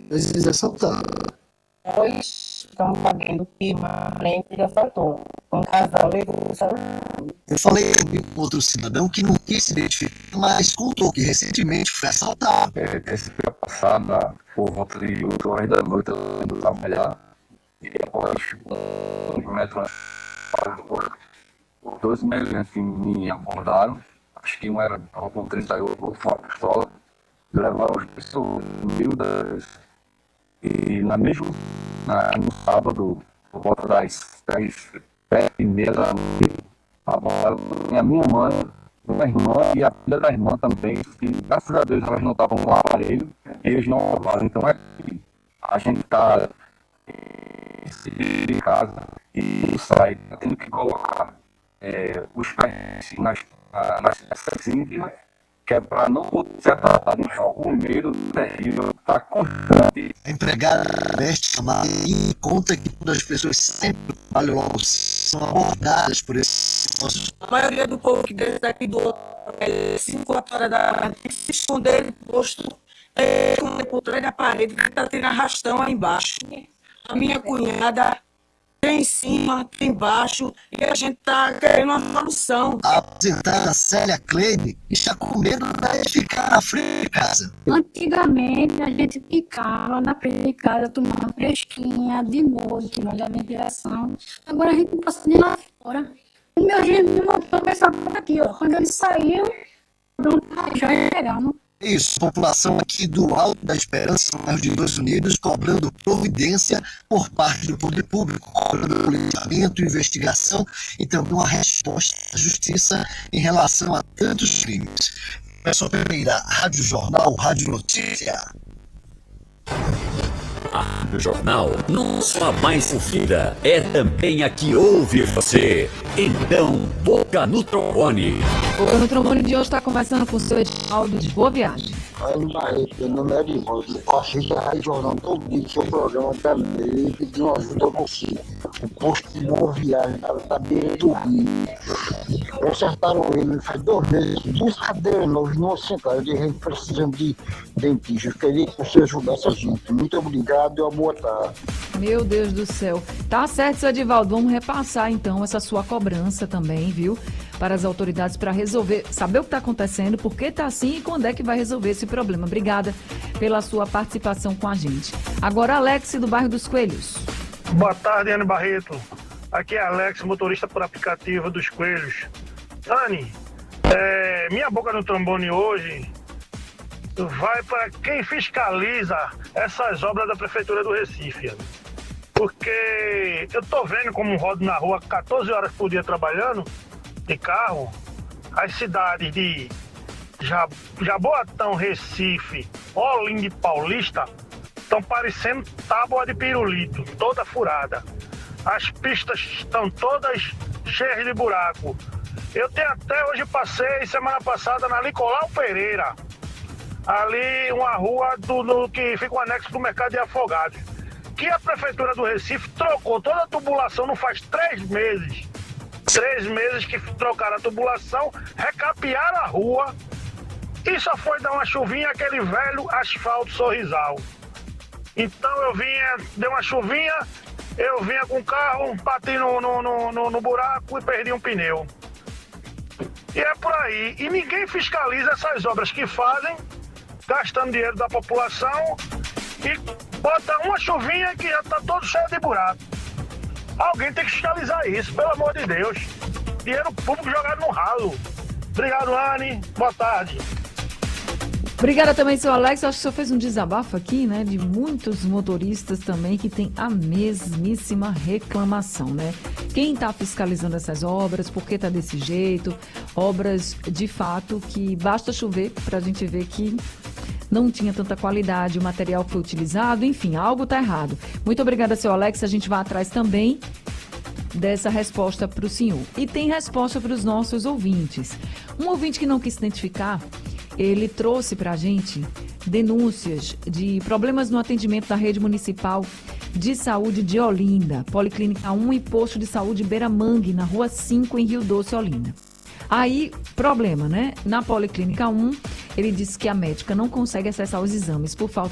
vezes assaltado. Nós estamos sabendo que uma frente assaltou. Um casal levou saúde. Eu falei com outro cidadão que não quis se identificar, mas contou que recentemente foi assaltado. Terça-feira passada, por volta de 8 horas da noite, eu indo trabalhar e após um metro os dois meliantes que me abordaram, acho que um estava com 38, outro com uma pistola, levaram as pessoas humildes e no sábado, por volta das 10h30 da noite, abordaram a minha mãe, minha irmã e a filha da irmã também, que graças a Deus elas não estavam com o aparelho e eles não levaram. Então a gente está de casa e sai, tá tendo que colocar os pés nas peças íntimas, que é para não poder ser tratado. Então, o medo terrível está constante. A empregada doméstica Maria conta que quando as pessoas saem do trabalho logo são abordadas por esses nossos. A maioria do povo que desce daqui do outro, 5 horas da tarde, tem que se esconder no posto, esconder por trás da parede, que está tendo arrastão aí embaixo. A minha cunhada tem em cima, tem embaixo, e a gente está querendo uma solução. A aposentada Célia Kleine está com medo de ficar na frente de casa. Antigamente a gente ficava na frente de casa tomando fresquinha de noite, na ventilação. Agora a gente não passa nem lá fora. O meu genro montou essa porta aqui, ó. Quando ele saiu, já chegamos. Isso, população aqui do Alto da Esperança, no bairro de Dois Unidos, cobrando providência por parte do poder público, cobrando policiamento, investigação e também uma resposta da justiça em relação a tantos crimes. Pessoal Pereira, Rádio Jornal, Rádio Notícia. A Rádio Jornal, não só a mais ouvida, é também a que ouve você. Então, boca no trombone. Boca no trombone de hoje está conversando com o seu Edinaldo de Boa Viagem. Aí, Barreto, meu nome é Edinaldo. Eu assisto a Rádio Jornal todo dia, seu programa também, e pedi uma ajuda a você. O posto de Boa Viagem está beira do rio. Consertaram ele faz 2 meses, 2 cadeiras novas, não sentaram. A gente precisando de dentista. Eu queria que você ajudasse a gente. Muito obrigado e uma boa tarde. Meu Deus do céu. Tá certo, seu Edivaldo. Vamos repassar então essa sua cobrança também, viu? Para as autoridades para resolver, saber o que está acontecendo, por que está assim e quando é que vai resolver esse problema. Obrigada pela sua participação com a gente. Agora, Alex, do bairro dos Coelhos. Boa tarde, Anne Barreto. Aqui é Alex, motorista por aplicativo dos Coelhos. Anne, minha boca no trombone hoje vai para quem fiscaliza essas obras da Prefeitura do Recife. Anne. Porque eu tô vendo como rodo na rua 14 horas por dia trabalhando de carro, as cidades de Jaboatão, Recife, Olinda e Paulista estão parecendo tábua de pirulito, toda furada. As pistas estão todas cheias de buraco. Eu tenho até hoje passei semana passada na Nicolau Pereira, ali uma rua que fica um anexo do mercado de afogados, que a Prefeitura do Recife trocou toda a tubulação não faz 3 meses. 3 meses que trocaram a tubulação, recapearam a rua e só foi dar uma chuvinha, aquele velho asfalto sorrisal. Então deu uma chuvinha, eu vinha com o carro, bati no buraco e perdi um pneu. E é por aí. E ninguém fiscaliza essas obras que fazem, gastando dinheiro da população e bota uma chuvinha que já está todo cheio de buraco. Alguém tem que fiscalizar isso, pelo amor de Deus. Dinheiro público jogado no ralo. Obrigado, Anne. Boa tarde. Obrigada também, seu Alex. Acho que o senhor fez um desabafo aqui, né? De muitos motoristas também que tem a mesmíssima reclamação, né? Quem está fiscalizando essas obras, por que está desse jeito? Obras, de fato, que basta chover para a gente ver que não tinha tanta qualidade, o material que foi utilizado, enfim, algo está errado. Muito obrigada, seu Alex. A gente vai atrás também dessa resposta para o senhor. E tem resposta para os nossos ouvintes. Um ouvinte que não quis se identificar, ele trouxe para a gente denúncias de problemas no atendimento da rede municipal de saúde de Olinda, Policlínica 1 e posto de saúde Beira Mangue, na Rua 5, em Rio Doce, Olinda. Aí, problema, né? Na Policlínica 1, ele disse que a médica não consegue acessar os exames por falta